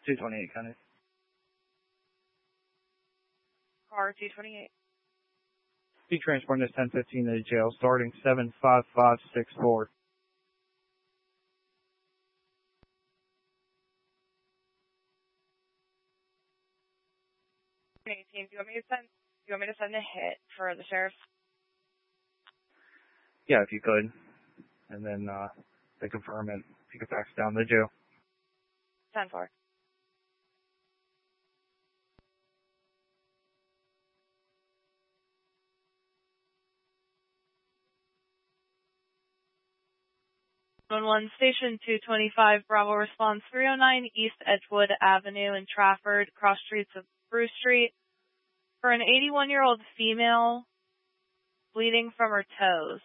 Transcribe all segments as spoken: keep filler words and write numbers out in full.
two twenty-eight, County. Car two twenty-eight. Be transporting this ten fifteen to the jail, starting seven five five six four. eighteen. Do you want me to send? Do you want me to send a hit for the sheriff? Yeah, if you could, and then uh, they confirm it. If you could fax down to the jail. ten four. one one Station two twenty-five, Bravo response three oh nine East Edgewood Avenue in Trafford, cross streets of Bruce Street, for an eighty-one-year-old female bleeding from her toes.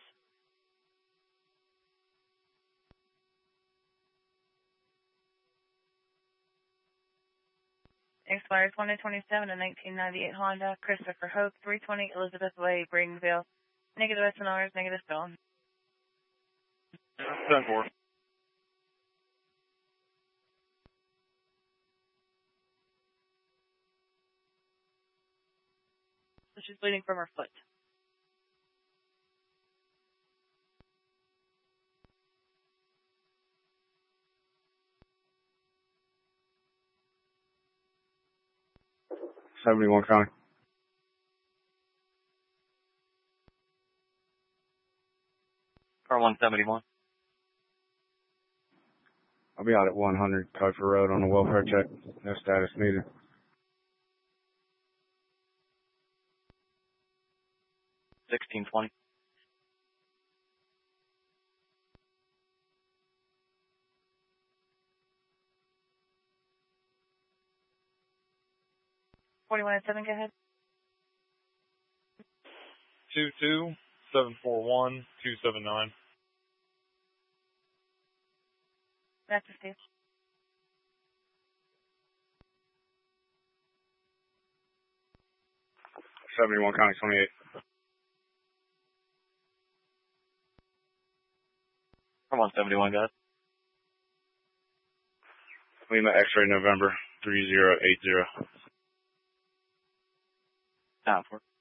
Expires twenty twenty-seven, a nineteen ninety-eight Honda, Christopher Hope, three twenty Elizabeth Way, Bradenville. Negative S N Rs, negative bill. ten four. So she's bleeding from her foot. seventy-one County. Car one seventy-one. I'll be out at one hundred Kuiper Road on the welfare check. No status needed. sixteen twenty. forty-one oh seven, go ahead. two two seven four one two seven nine. Back to Steve. seventy-one County twenty-eight. Car one seventy-one, guys. Lima X-ray November three zero eight zero. Down for